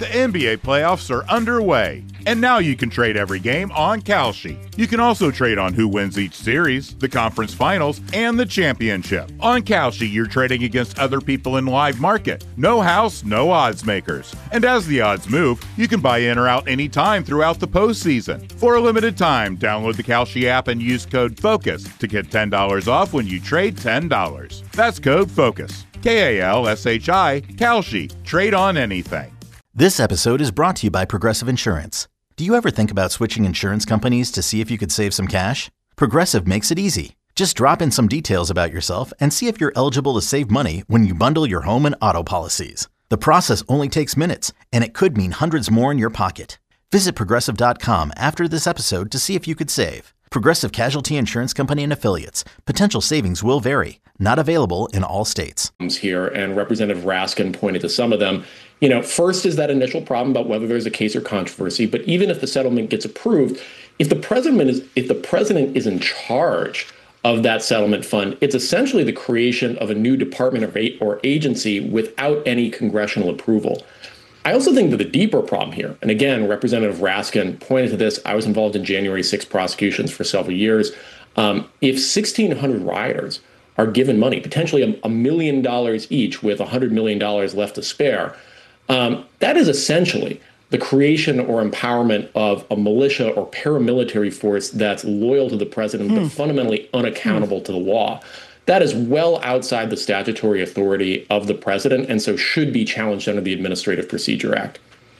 The NBA playoffs are underway, and now you can trade every game on Kalshi. You can also trade on who wins each series, the conference finals, and the championship. On Kalshi, you're trading against other people in live market. No house, no odds makers. And as the odds move, you can buy in or out anytime throughout the postseason. For a limited time, download the Kalshi app and use code FOCUS to get $10 off when you trade $10. That's code FOCUS. Kalshi, Kalshi. Trade on anything. This episode is brought to you by Progressive Insurance. Do you ever think about switching insurance companies to see if you could save some cash? Progressive makes it easy. Just drop in some details about yourself and see if you're eligible to save money when you bundle your home and auto policies. The process only takes minutes, and it could mean hundreds more in your pocket. Visit Progressive.com after this episode to see if you could save. Progressive Casualty Insurance Company and Affiliates. Potential savings will vary. Not available in all states. Here, and Representative Raskin pointed to some of them. First is that initial problem about whether there's a case or controversy. But even if the settlement gets approved, if the president is in charge of that settlement fund, it's essentially the creation of a new department or agency without any congressional approval. I also think that the deeper problem here, and again, Representative Raskin pointed to this, I was involved in January 6 prosecutions for several years. If 1,600 rioters are given money, potentially $1 million each with $100 million left to spare, that is essentially the creation or empowerment of a militia or paramilitary force that's loyal to the president, but fundamentally unaccountable to the law. That is well outside the statutory authority of the president, and so should be challenged under the Administrative Procedure Act.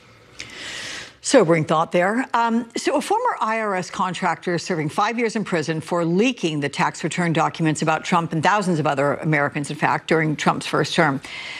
Sobering thought there. So a former IRS contractor serving 5 years in prison for leaking the tax return documents about Trump and thousands of other Americans, in fact, during Trump's first term.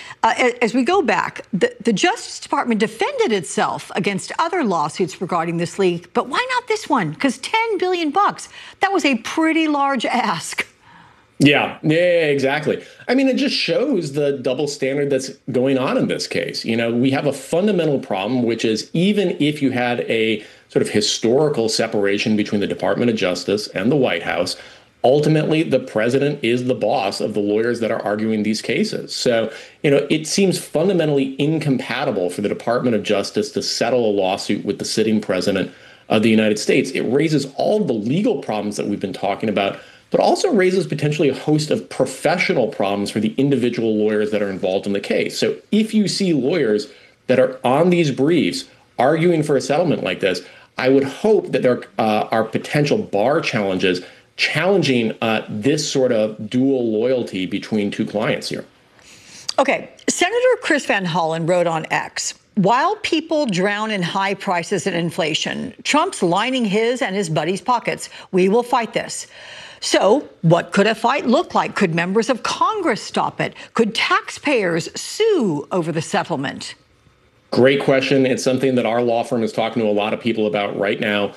As we go back, the Justice Department defended itself against other lawsuits regarding this leak. But why not this one? Because $10 billion, that was a pretty large ask. Yeah, exactly. I mean, it just shows the double standard that's going on in this case. We have a fundamental problem, which is even if you had a sort of historical separation between the Department of Justice and the White House, ultimately the president is the boss of the lawyers that are arguing these cases. So, it seems fundamentally incompatible for the Department of Justice to settle a lawsuit with the sitting president of the United States. It raises all the legal problems that we've been talking about, but also raises potentially a host of professional problems for the individual lawyers that are involved in the case. So if you see lawyers that are on these briefs arguing for a settlement like this, I would hope that there are potential bar challenges challenging this sort of dual loyalty between two clients here. Okay, Senator Chris Van Hollen wrote on X, while people drown in high prices and inflation, Trump's lining his and his buddies' pockets. We will fight this. So what could a fight look like? Could members of Congress stop it? Could taxpayers sue over the settlement? Great question. It's something that our law firm is talking to a lot of people about right now.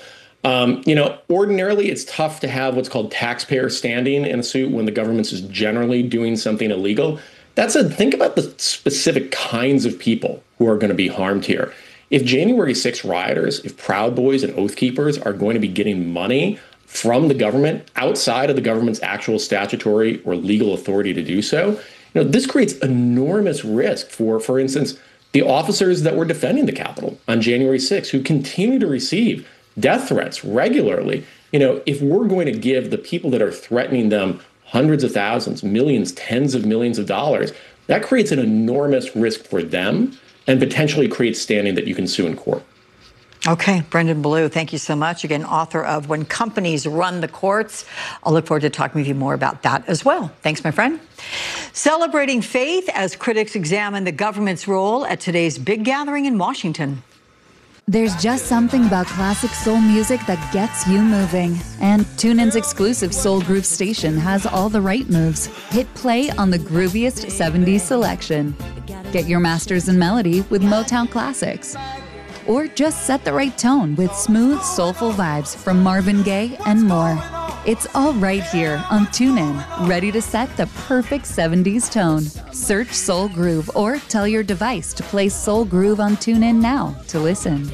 Ordinarily, it's tough to have what's called taxpayer standing in a suit when the government is generally doing something illegal. That said, think about the specific kinds of people who are going to be harmed here. If January 6 rioters, if Proud Boys and Oath Keepers are going to be getting money from the government outside of the government's actual statutory or legal authority to do so, this creates enormous risk for instance, the officers that were defending the Capitol on January 6th, who continue to receive death threats regularly. If we're going to give the people that are threatening them hundreds of thousands, millions, tens of millions of dollars, that creates an enormous risk for them and potentially creates standing that you can sue in court. Okay, Brendan Ballou, thank you so much. Again, author of When Companies Run the Courts. I'll look forward to talking with you more about that as well. Thanks, my friend. Celebrating faith as critics examine the government's role at today's big gathering in Washington. There's just something about classic soul music that gets you moving. And TuneIn's exclusive Soul Groove station has all the right moves. Hit play on the grooviest 70s selection. Get your masters in melody with Motown classics. Or just set the right tone with smooth, soulful vibes from Marvin Gaye and more. It's all right here on TuneIn, ready to set the perfect 70s tone. Search Soul Groove or tell your device to play Soul Groove on TuneIn now to listen.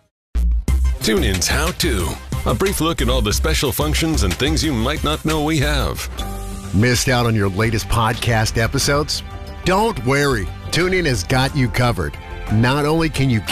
TuneIn's How To. A brief look at all the special functions and things you might not know we have. Missed out on your latest podcast episodes? Don't worry. TuneIn has got you covered. Not only can you